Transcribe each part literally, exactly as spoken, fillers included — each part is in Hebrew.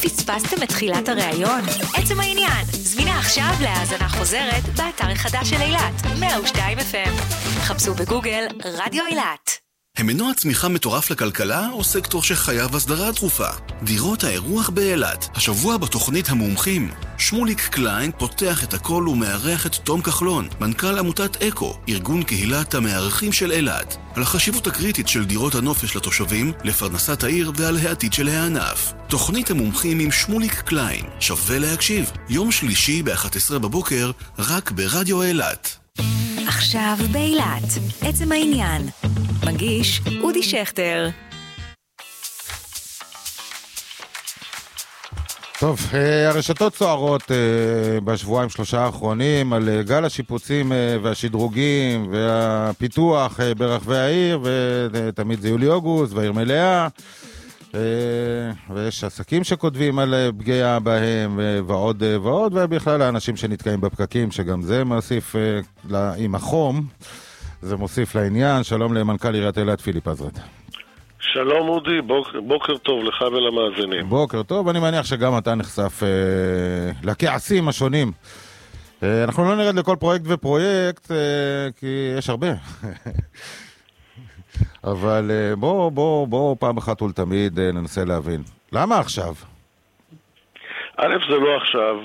פספסתם את תחילת הראיון? עצם העניין, זמינה עכשיו להאזנה חוזרת באתר החדש של אילת, מאה ושתיים אף אם. חפשו בגוגל רדיו אילת. הם מנוע צמיחה מטורף לכלכלה או סקטור שחייב הסדרה דחופה? דירות האירוח באילת. השבוע בתוכנית המומחים. שמוליק קליין פותח את הכל ומארח את תום כחלון, מנכ"ל עמותת אקו, ארגון קהילת המארחים של אילת. על החשיבות הקריטית של דירות הנופש לתושבים, לפרנסת העיר ועל העתיד של הענף. תוכנית המומחים עם שמוליק קליין. שווה להקשיב. יום שלישי ב-אחת עשרה בבוקר, רק ברדיו אילת. עכשיו באילת. עצם העניין. מגיש אודי שכטר. טוב, הרשתות צוערות בשבועיים שלושה האחרונים על גל השיפוצים והשדרוגים והפיתוח ברחבי העיר, ותמיד זה יולי-אוגוסט והעיר מלאה, ויש עסקים שכותבים על פגיעה בהם ועוד ועוד, ובכלל האנשים שנתקעים בפקקים, שגם זה מוסיף עם החום, זה מוסיף לעניין. שלום למנכ"ל עיריית אילת פיליפ עזרד. שלום אודי, בוק, בוקר טוב לך ולמאזינים. בוקר טוב, אני מניח שגם אתה נחשף אה, לכעסים השונים. אה, אנחנו לא נרד לכל פרויקט ופרויקט, אה, כי יש הרבה. אבל אה, בוא, בוא, בוא פעם אחת ולתמיד אה, ננסה להבין. למה עכשיו? א', זה לא עכשיו,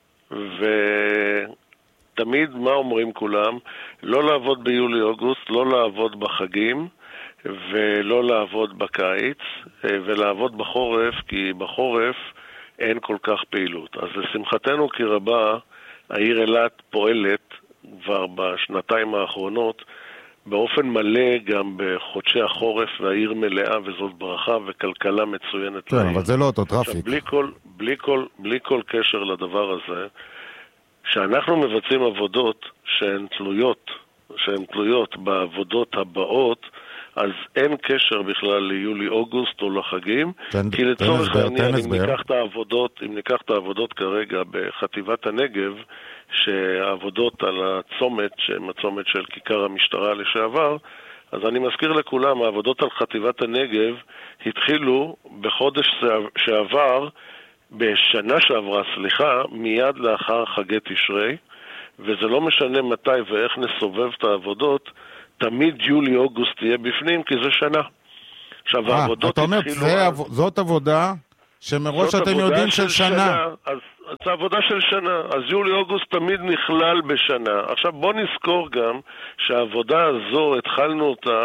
ותמיד מה אומרים כולם? לא לעבוד ביולי-אוגוסט, לא לעבוד בחגים, ולא לעבוד בקיץ, ולעבוד בחורף, כי בחורף אין כל כך פעילות. אז לשמחתנו כי רבה, העיר אילת פועלת כבר בשנתיים האחרונות, באופן מלא גם בחודשי החורף, והעיר מלאה, וזאת ברכה וכלכלה מצוינת. כן, אבל זה לא אותו טראפיק. בלי כל, בלי כל, בלי כל קשר לדבר הזה, שאנחנו מבצעים עבודות שהן תלויות, שהן תלויות בעבודות הבאות, אז אין קשר בכלל ליולי-אוגוסט או לחגים, תן, כי לצורך העניין, אם ניקח את העבודות, אם ניקח את העבודות כרגע בחטיבת הנגב, שהעבודות על הצומת, שהן הצומת של כיכר המשטרה לשעבר, אז אני מזכיר לכולם, העבודות על חטיבת הנגב התחילו בחודש שעבר, בשנה שעברה, סליחה, מיד לאחר חגי תשרי, וזה לא משנה מתי ואיך נסובב את העבודות, תמיד יולי-אוגוסט תהיה בפנים, כי זה שנה. עכשיו, העבודות התחילו... אתה אומר, זאת עבודה שמראש אתם יודעים של שנה. אז זו עבודה של שנה. אז יולי-אוגוסט תמיד נכלל בשנה. עכשיו, בוא נזכור גם שהעבודה הזו, התחלנו אותה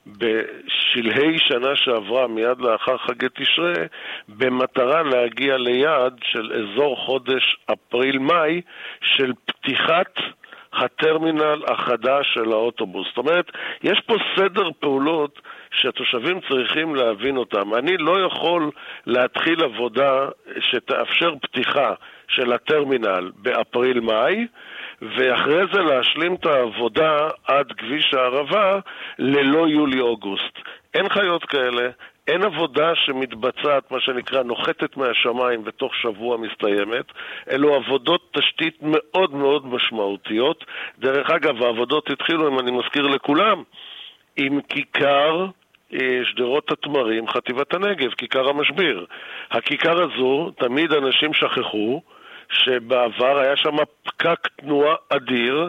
בשלהי שנה שעברה, מיד לאחר חגי תשרי, במטרה להגיע ליעד של אזור חודש אפריל-מאי, של פתיחת הטרמינל החדש של האוטובוס. זאת אומרת, יש פה סדר פעולות שהתושבים צריכים להבין אותם. אני לא יכול להתחיל עבודה שתאפשר פתיחה של הטרמינל באפריל-מאי, ואחרי זה להשלים את העבודה עד כביש הערבה ללא יולי-אוגוסט. אין חיות כאלה. אין עבודה שמתבצעת, מה שנקרא, נוחתת מהשמיים ותוך שבוע מסתיימת. אלו עבודות תשתית מאוד מאוד משמעותיות. דרך אגב, העבודות התחילו, אם אני מזכיר לכולם, עם כיכר שדרות התמרים, חטיבת הנגב, כיכר המשביר. הכיכר הזו, תמיד אנשים שכחו, שבעבר היה שם פקק תנועה אדיר,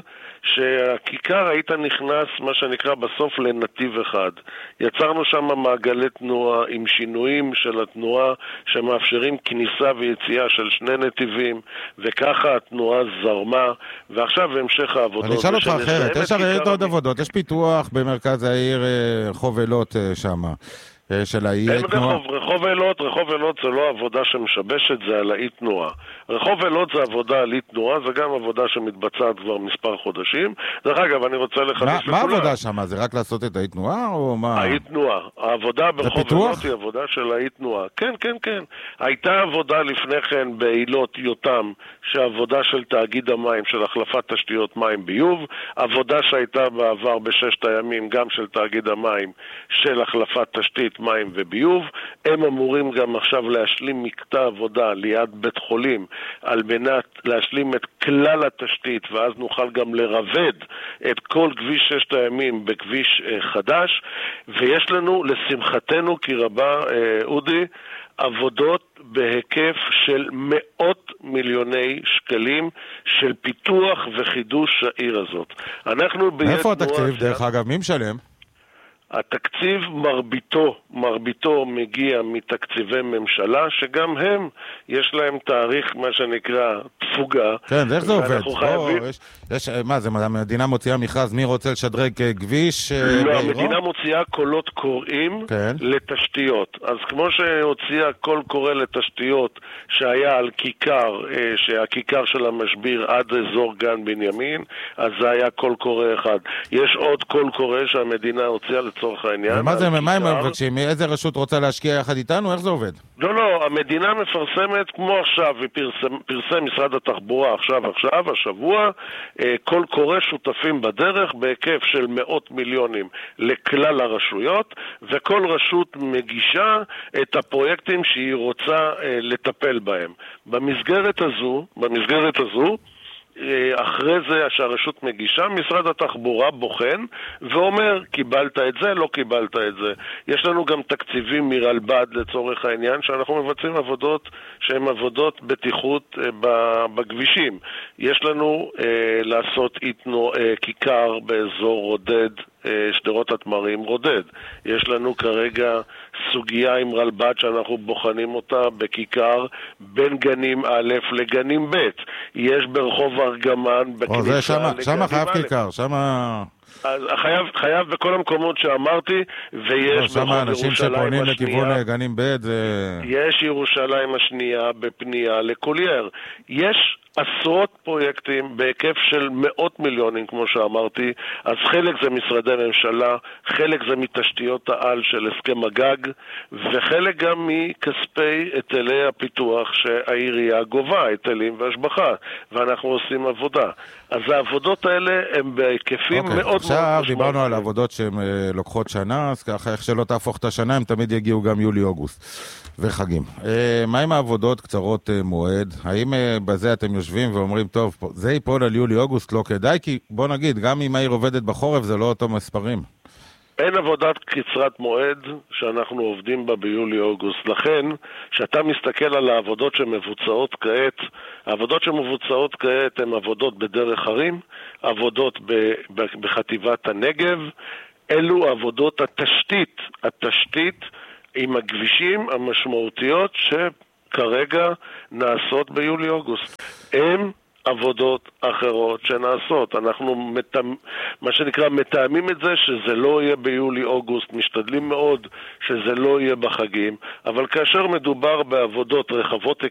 שהכיכר היית נכנס, מה שנקרא, בסוף לנתיב אחד. יצרנו שם מעגלי תנועה עם שינויים של התנועה שמאפשרים כניסה ויציאה של שני נתיבים, וככה התנועה זרמה, ועכשיו המשך העבודות. אני אשאל אותך אחרת, יש הרי עוד עבודות, יש פיתוח במרכז העיר רחוב אילות שם. של האי תנועה. רחוב, רחוב אילות, רחוב אילות זה לא עבודה שמשבשת, זה על האי תנועה. רחוב אילות זה עבודה על אי תנועה, זה גם עבודה שמתבצעת כבר מספר חודשים. דרך אגב, אני רוצה לחדש לכולם. מה העבודה שם? זה רק לעשות את האי תנועה או מה? האי תנועה. העבודה ברחוב אילות היא עבודה של האי תנועה. כן, כן, כן. הייתה עבודה לפני כן באילות יותם, שעבודה של תאגיד המים, של החלפת תשתיות מים ביוב. עבודה שהייתה בעבר בששת הימים, גם של תאגיד המים, של החלפת תשתית מים וביוב. הם אמורים גם עכשיו להשלים מקטע עבודה ליד בית חולים על מנת להשלים את כלל התשתית, ואז נוכל גם לרבד את כל כביש ששת הימים בכביש חדש. ויש לנו לשמחתנו כי רבה, אודי, עבודות בהיקף של מאות מיליוני שקלים של פיתוח וחידוש העיר הזאת. אנחנו איפה התקציב? דרך אגב, מי משלם? התקציב מרביתו, מרביתו מגיע מתקציבי ממשלה, שגם הם, יש להם תאריך, מה שנקרא, תפוגה. כן, איך זה עובד? חייבים... או, יש, יש, מה, זה המדינה מוציאה מכרז, מי רוצה לשדרג כביש? לא, המדינה מוציאה קולות קוראים כן. לתשתיות. אז כמו שהוציאה קול קורא לתשתיות שהיה על כיכר, שהכיכר של המשביר עד אזור גן בנימין, אז זה היה קול קורא אחד. יש עוד קול קורא שהמדינה הוציאה לצורך העניין. ומה זה, מה הם מבקשים? איזה רשות רוצה להשקיע יחד איתנו? איך זה עובד? לא, לא, המדינה מפרסמת כמו עכשיו, ופרסם פרסם משרד התחבורה עכשיו, עכשיו, השבוע, קול קורא שותפים בדרך בהיקף של מאות מיליונים לכלל הרשויות, וכל רשות מגישה את הפרויקטים שהיא רוצה לטפל בהם. במסגרת הזו, במסגרת הזו, אחרי זה שהרשות מגישה, משרד התחבורה בוחן ואומר, קיבלת את זה, לא קיבלת את זה. יש לנו גם תקציבים מרלב"ד לצורך העניין, שאנחנו מבצעים עבודות שהן עבודות בטיחות בכבישים. יש לנו אה, לעשות איתנו אה, כיכר באזור רודד, שדרות התמרים רודד. יש לנו כרגע סוגיה עם רלב"ד שאנחנו בוחנים אותה בכיכר בין גנים א' לגנים ב'. יש ברחוב ארגמן בכניסה לגנים א'. שמה חייב כיכר, שמה... אז חייב, חייב בכל המקומות שאמרתי, ויש ברחוב ירושלים השנייה. גנים ב' זה... יש ירושלים השנייה בפנייה לקולייר. יש עשרות פרויקטים בהיקף של מאות מיליונים, כמו שאמרתי, אז חלק זה משרדי ממשלה, חלק זה מתשתיות העל של הסכם הגג, וחלק גם מכספי היטלי הפיתוח שהעירייה גובה, היטלים והשבחה, ואנחנו עושים עבודה. אז העבודות האלה הן בהיקפים okay. מאוד מאוד משמעותיים. עכשיו דיברנו על העבודות שהן uh, לוקחות שנה, אז ככה איך שלא תהפוך את השנה, הם תמיד יגיעו גם יולי-אוגוסט וחגים. Uh, מה עם העבודות קצרות uh, מועד? האם uh, בזה אתם יושבים ואומרים, טוב, זה ייפול על יולי-אוגוסט, לא כדאי, כי בוא נגיד, גם אם העיר עובדת בחורף, זה לא אותו מספרים. אין עבודת קצרת מועד שאנחנו עובדים בה ביולי-אוגוסט. לכן, שאתה מסתכל על העבודות שמבוצעות כעת, העבודות שמבוצעות כעת הן עבודות בדרך הרים, עבודות בחטיבת הנגב, אלו עבודות התשתית, התשתית עם הכבישים המשמעותיות שכרגע נעשות ביולי-אוגוסט. הם עבודות אחרות שנעשות. אנחנו מתאמ... מה שנקרא מתאמים את זה שזה לא יהיה ביולי-אוגוסט, משתדלים מאוד שזה לא יהיה בחגים, אבל כאשר מדובר בעבודות רחבות